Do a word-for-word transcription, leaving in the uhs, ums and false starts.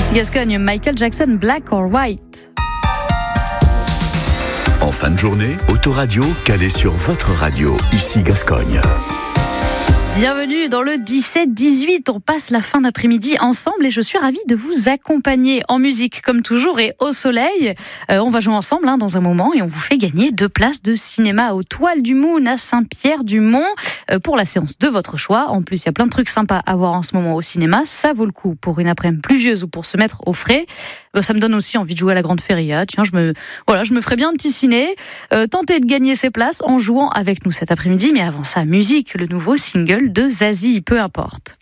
Ici Gascogne, Michael Jackson, Black or White. En fin de journée, Autoradio calé sur votre radio, ici Gascogne. Bienvenue dans le dix-sept dix-huit, on passe la fin d'après-midi ensemble et je suis ravie de vous accompagner en musique comme toujours et au soleil. Euh, on va jouer ensemble hein, dans un moment et on vous fait gagner deux places de cinéma aux Toiles du Moon à Saint-Pierre-du-Mont euh, pour la séance de votre choix. En plus, il y a plein de trucs sympas à voir en ce moment au cinéma. Ça vaut le coup pour une après-midi pluvieuse ou pour se mettre au frais. Euh, ça me donne aussi envie de jouer à la Grande Feria. Tiens, je me, voilà, je me ferais bien un petit ciné. Euh, tentez de gagner ces places en jouant avec nous cet après-midi. Mais avant ça, musique, le nouveau single de Zazie, peu importe.